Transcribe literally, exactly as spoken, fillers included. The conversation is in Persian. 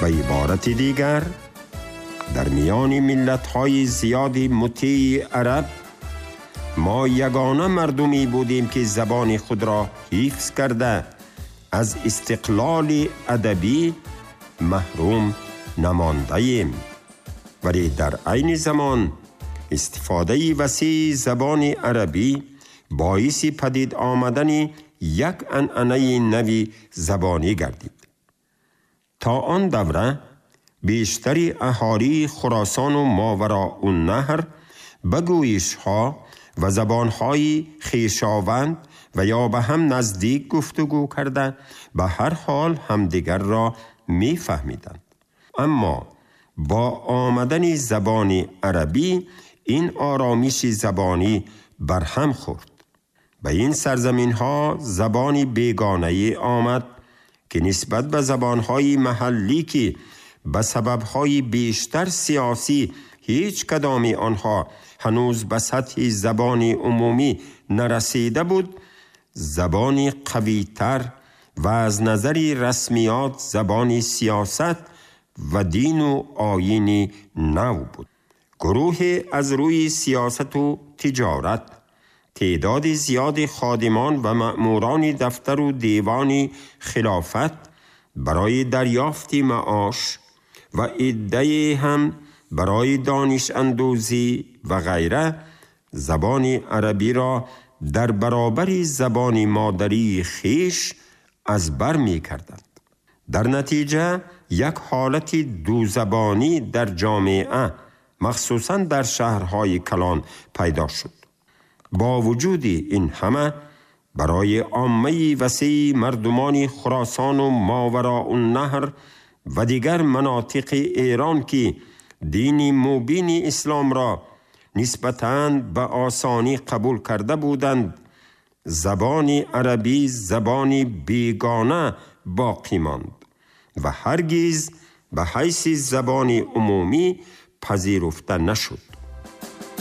به عبارت دیگر در میان ملت‌های زیادی مطیع عرب ما یگانه مردمی بودیم که زبان خود را حفظ کرده از استقلال ادبی محروم نمانده ایم. ولی در عین زمان استفاده وسیع زبان عربی باعث پدید آمدن یک عنعنه نوی زبانی گردید. تا آن دوره بیشتری اهالی خراسان و ماوراءالنهر به گویش‌ها و زبان‌های خویشاوند و یا به هم نزدیک گفتگو کرده به هر حال همدیگر را می‌فهمیدند. اما با آمدن زبان عربی این آرامش زبانی برهم خورد. به این سرزمین‌ها زبانی بیگانه آمد که نسبت به زبان‌های محلی که به سبب‌های بیشتر سیاسی هیچ کدام آنها هنوز به سطح زبان عمومی نرسیده بود، زبانی قوی‌تر و از نظر رسمیات زبان سیاست و دین و آیین نو بود. گروه از روی سیاست و تجارت تعداد زیاد خادمان و مأموران دفتر و دیوان خلافت برای دریافت معاش و عده هم برای دانش اندوزی و غیره زبان عربی را در برابر زبان مادری خیش از بر می کردند. در نتیجه یک حالت دو زبانی در جامعه مخصوصاً در شهرهای کلان پیدا شد. با وجود این همه برای عامه وسیع مردمان خراسان و ماوراءالنهر و دیگر مناطق ایران که دین مبین اسلام را نسبتاً به آسانی قبول کرده بودند، زبان عربی زبانی بیگانه باقی ماند و هرگز به حیث زبان عمومی پذیرفته نشد.